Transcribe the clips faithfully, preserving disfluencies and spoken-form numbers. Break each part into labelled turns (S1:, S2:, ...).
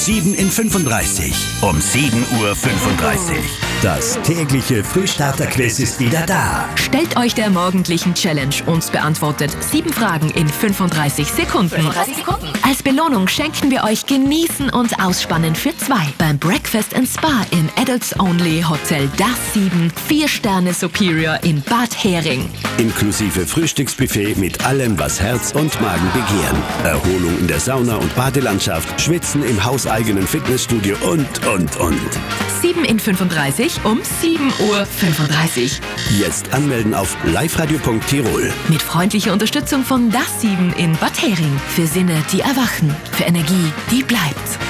S1: sieben in fünfunddreißig. Um sieben Uhr fünfunddreißig. Das tägliche Frühstarter-Quiz ist wieder da.
S2: Stellt euch der morgendlichen Challenge und beantwortet sieben Fragen in fünfunddreißig Sekunden.
S3: fünfunddreißig Sekunden.
S2: Als Belohnung schenken wir euch Genießen und Ausspannen für zwei beim Breakfast and Spa im Adults Only Hotel Das sieben, vier Sterne Superior in Bad Hering.
S1: Inklusive Frühstücksbuffet mit allem, was Herz und Magen begehren. Erholung in der Sauna und Badelandschaft, Schwitzen im hauseigenen Fitnessstudio und, und, und.
S2: sieben in fünfunddreißig um sieben Uhr fünfunddreißig.
S1: Jetzt anmelden auf liveradio punkt tirol.
S2: Mit freundlicher Unterstützung von Das sieben in Bad Hering. Für Sinne, die erwachen. Für Energie, die bleibt.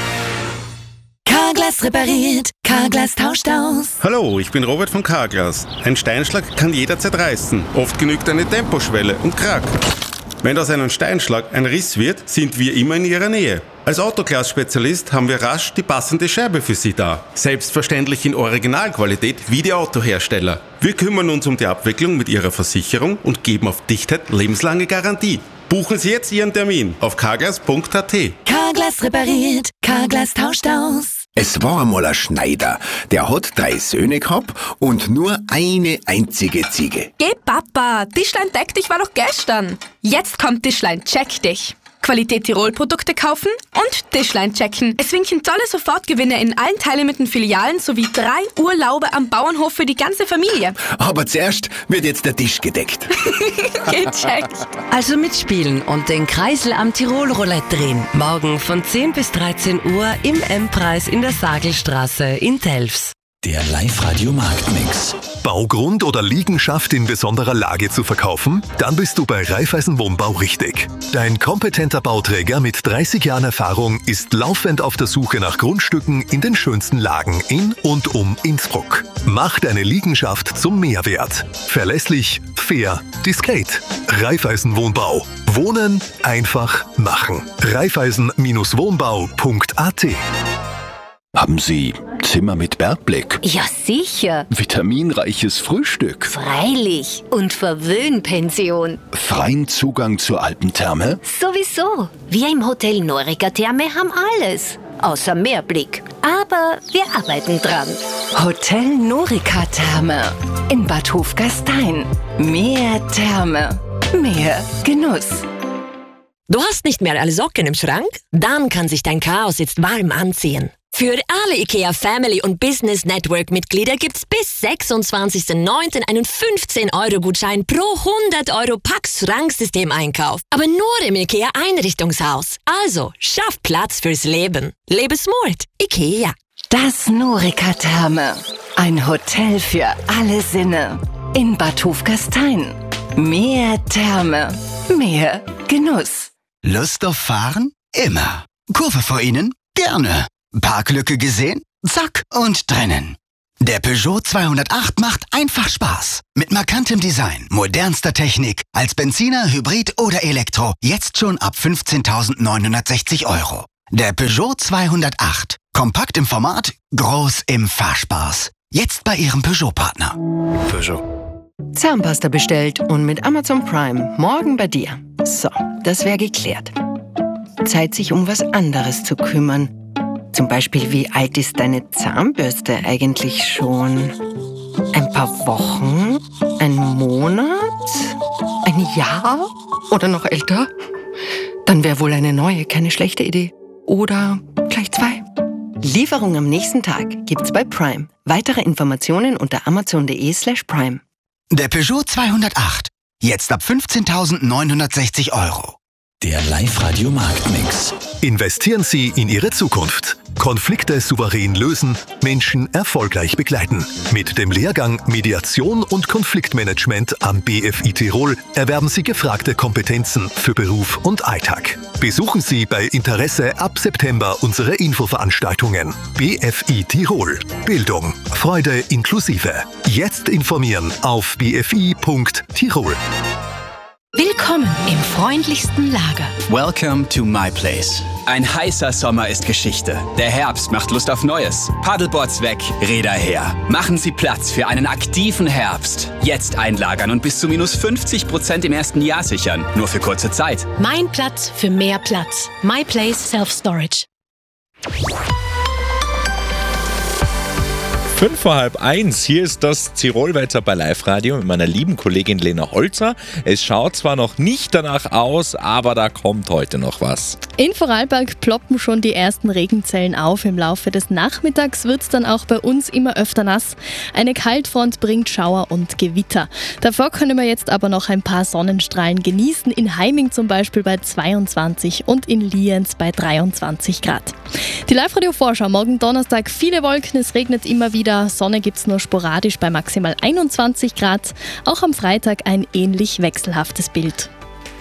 S2: Carglass repariert. Carglass tauscht aus.
S4: Hallo, ich bin Robert von Carglass. Ein Steinschlag kann jederzeit reißen. Oft genügt eine Temposchwelle und Krack. Wenn aus einem Steinschlag ein Riss wird, sind wir immer in Ihrer Nähe. Als Autoglas-Spezialist haben wir rasch die passende Scherbe für Sie da. Selbstverständlich in Originalqualität wie die Autohersteller. Wir kümmern uns um die Abwicklung mit Ihrer Versicherung und geben auf Dichtheit lebenslange Garantie. Buchen Sie jetzt Ihren Termin auf carglass punkt a t.
S2: Carglass repariert. Carglass tauscht aus.
S5: Es war einmal ein Schneider, der hat drei Söhne gehabt und nur eine einzige Ziege.
S6: Geh Papa, Tischlein deck dich war doch gestern. Jetzt kommt Tischlein check dich. Qualität Tirol Produkte kaufen und Tischlein checken. Es winken tolle Sofortgewinne in allen teilnehmenden Filialen sowie drei Urlaube am Bauernhof für die ganze Familie.
S5: Aber zuerst wird jetzt der Tisch gedeckt.
S6: Gecheckt.
S7: Also mitspielen und den Kreisel am Tirol Roulette drehen. Morgen von zehn bis dreizehn Uhr im M-Preis in der Sagelstraße in Telfs.
S1: Der Live-Radio Marktmix.
S8: Baugrund oder Liegenschaft in besonderer Lage zu verkaufen? Dann bist du bei Raiffeisen Wohnbau richtig. Dein kompetenter Bauträger mit dreißig Jahren Erfahrung ist laufend auf der Suche nach Grundstücken in den schönsten Lagen in und um Innsbruck. Mach deine Liegenschaft zum Mehrwert. Verlässlich, fair, diskret. Raiffeisen Wohnbau. Wohnen einfach machen. Raiffeisen Wohnbau punkt a t.
S5: Haben Sie Zimmer mit Bergblick?
S3: Ja, sicher.
S5: Vitaminreiches Frühstück?
S3: Freilich. Und Verwöhnpension.
S5: Freien Zugang zur Alpentherme?
S3: Sowieso. Wir im Hotel Norica Therme haben alles. Außer Meerblick. Aber wir arbeiten dran.
S7: Hotel Norica Therme in Bad Hofgastein. Mehr Therme, mehr Genuss.
S9: Du hast nicht mehr alle Socken im Schrank? Dann kann sich dein Chaos jetzt warm anziehen. Für alle IKEA Family und Business Network Mitglieder gibt's bis sechsundzwanzigsten neunten einen fünfzehn Euro Gutschein pro hundert Euro Pax Schranksystem-Einkauf. Aber nur im IKEA Einrichtungshaus. Also, schaff Platz fürs Leben. Lebe smart. IKEA.
S7: Das Norica Therme. Ein Hotel für alle Sinne. In Bad Hofgastein. Mehr Therme. Mehr Genuss.
S10: Lust auf Fahren? Immer. Kurve vor Ihnen? Gerne. Parklücke gesehen? Zack und trennen. Der Peugeot zweihundertacht macht einfach Spaß. Mit markantem Design, modernster Technik, als Benziner, Hybrid oder Elektro. Jetzt schon ab fünfzehntausendneunhundertsechzig Euro. Der Peugeot zweihundertacht. Kompakt im Format, groß im Fahrspaß. Jetzt bei Ihrem Peugeot-Partner.
S5: Peugeot.
S7: Zahnpasta bestellt und mit Amazon Prime morgen bei dir. So, das wäre geklärt. Zeit, sich um was anderes zu kümmern. Zum Beispiel, wie alt ist deine Zahnbürste eigentlich schon? Ein paar Wochen? Ein Monat? Ein Jahr? Oder noch älter? Dann wäre wohl eine neue keine schlechte Idee. Oder gleich zwei. Lieferung am nächsten Tag gibt's bei Prime. Weitere Informationen unter amazon.de slash prime.
S10: Der Peugeot zweihundertacht. Jetzt ab fünfzehntausendneunhundertsechzig Euro.
S1: Der Live-Radio Marktmix.
S8: Investieren Sie in Ihre Zukunft. Konflikte souverän lösen, Menschen erfolgreich begleiten. Mit dem Lehrgang Mediation und Konfliktmanagement am B F I Tirol erwerben Sie gefragte Kompetenzen für Beruf und Alltag. Besuchen Sie bei Interesse ab September unsere Infoveranstaltungen. B F I Tirol. Bildung, Freude inklusive. Jetzt informieren auf b f i punkt tirol.
S2: Willkommen im freundlichsten Lager.
S11: Welcome to my place. Ein heißer Sommer ist Geschichte. Der Herbst macht Lust auf Neues. Paddleboards weg, Räder her. Machen Sie Platz für einen aktiven Herbst. Jetzt einlagern und bis zu minus fünfzig Prozent im ersten Jahr sichern. Nur für kurze Zeit.
S2: Mein Platz für mehr Platz. My Place Self Storage.
S12: Fünf vor halb eins, hier ist das Tirolwetter bei Live-Radio mit meiner lieben Kollegin Lena Holzer. Es schaut zwar noch nicht danach aus, aber da kommt heute noch was.
S13: In Vorarlberg ploppen schon die ersten Regenzellen auf. Im Laufe des Nachmittags wird es dann auch bei uns immer öfter nass. Eine Kaltfront bringt Schauer und Gewitter. Davor können wir jetzt aber noch ein paar Sonnenstrahlen genießen. In Heiming zum Beispiel bei zweiundzwanzig und in Lienz bei dreiundzwanzig Grad. Die Live-Radio-Vorschau morgen Donnerstag. Viele Wolken, es regnet immer wieder. Sonne gibt es nur sporadisch bei maximal einundzwanzig Grad. Auch am Freitag ein ähnlich wechselhaftes Bild.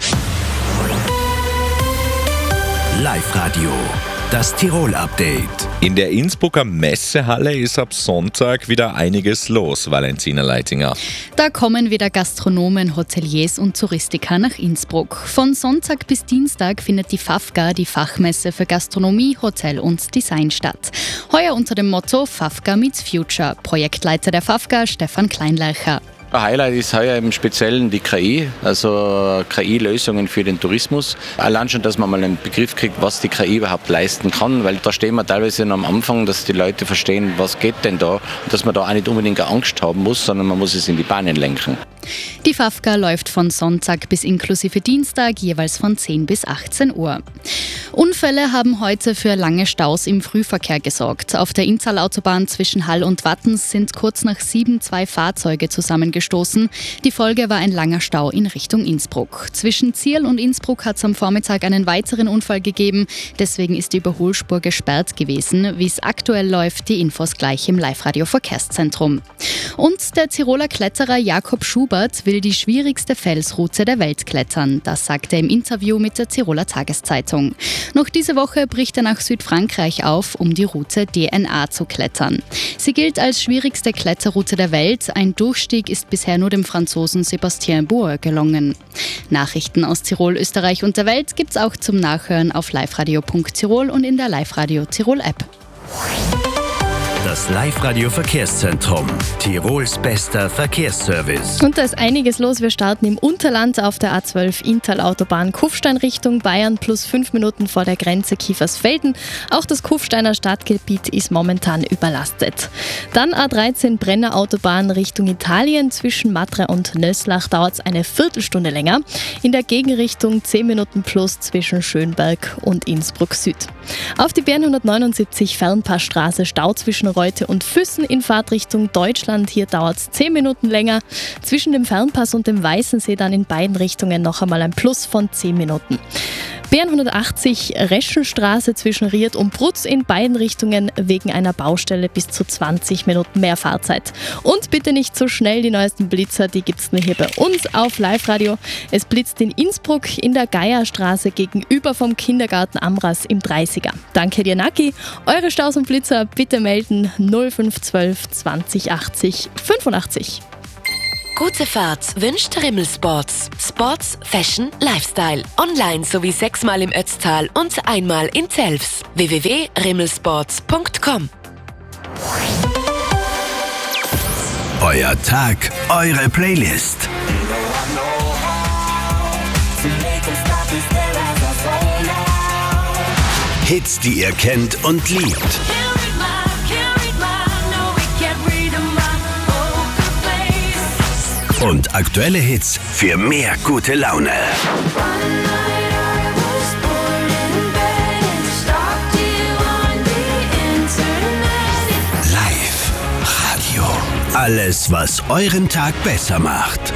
S1: Live-Radio, das Tirol-Update.
S12: In der Innsbrucker Messehalle ist ab Sonntag wieder einiges los, Valentina Leitinger.
S14: Da kommen wieder Gastronomen, Hoteliers und Touristiker nach Innsbruck. Von Sonntag bis Dienstag findet die FAFGA, die Fachmesse für Gastronomie, Hotel und Design, statt. Heuer unter dem Motto FAFGA meets Future. Projektleiter der FAFGA, Stefan Kleinleicher.
S15: Ein Highlight ist heuer im Speziellen die K I, also K I-Lösungen für den Tourismus. Allein schon, dass man mal einen Begriff kriegt, was die K I überhaupt leisten kann, weil da stehen wir teilweise noch am Anfang, dass die Leute verstehen, was geht denn da, und dass man da auch nicht unbedingt Angst haben muss, sondern man muss es in die Bahnen lenken.
S14: Die FAFGA läuft von Sonntag bis inklusive Dienstag, jeweils von zehn bis achtzehn Uhr. Unfälle haben heute für lange Staus im Frühverkehr gesorgt. Auf der Inntal-Autobahn zwischen Hall und Wattens sind kurz nach sieben zwei Fahrzeuge zusammengestoßen. Die Folge war ein langer Stau in Richtung Innsbruck. Zwischen Zierl und Innsbruck hat es am Vormittag einen weiteren Unfall gegeben. Deswegen ist die Überholspur gesperrt gewesen. Wie es aktuell läuft, die Infos gleich im Live-Radio-Verkehrszentrum. Und der Tiroler Kletterer Jakob Schubert will die schwierigste Felsroute der Welt klettern. Das sagt er im Interview mit der Tiroler Tageszeitung. Noch diese Woche bricht er nach Südfrankreich auf, um die Route D N A zu klettern. Sie gilt als schwierigste Kletterroute der Welt. Ein Durchstieg ist bisher nur dem Franzosen Sébastien Boer gelungen. Nachrichten aus Tirol, Österreich und der Welt gibt's auch zum Nachhören auf liveradio punkt tirol und in der Live-Radio Tirol App.
S1: Das Live-Radio-Verkehrszentrum. Tirols bester Verkehrsservice.
S13: Und da ist einiges los. Wir starten im Unterland auf der A zwölf Inntal-Autobahn Kufstein Richtung Bayern, plus fünf Minuten vor der Grenze Kiefersfelden. Auch das Kufsteiner Stadtgebiet ist momentan überlastet. Dann A dreizehn Brenner Autobahn Richtung Italien. Zwischen Matre und Nöslach dauert es eine Viertelstunde länger. In der Gegenrichtung zehn Minuten plus zwischen Schönberg und Innsbruck Süd. Auf die B N hundertneunundsiebzig Fernpassstraße Stau zwischen Reute und Füssen in Fahrtrichtung Deutschland. Hier dauert es zehn Minuten länger. Zwischen dem Fernpass und dem Weißensee dann in beiden Richtungen noch einmal ein Plus von zehn Minuten. B N hundertachtzig Reschenstraße zwischen Ried und Brutz in beiden Richtungen wegen einer Baustelle bis zu zwanzig Minuten mehr Fahrzeit. Und bitte nicht so schnell, die neuesten Blitzer, die gibt es nur hier bei uns auf Live-Radio. Es blitzt in Innsbruck in der Geierstraße gegenüber vom Kindergarten Amras im dreißiger. Danke dir, Naki. Eure Staus und Blitzer bitte melden null fünf zwölf zwanzig achtzig fünfundachtzig.
S2: Gute Fahrt wünscht Rimmel Sports. Sports, Fashion, Lifestyle. Online sowie sechsmal im Ötztal und einmal in Telfs. w w w punkt rimmelsports punkt com.
S1: Euer Tag, eure Playlist. Hits, die ihr kennt und liebt. Und aktuelle Hits für mehr gute Laune. Live Radio. Alles, was euren Tag besser macht.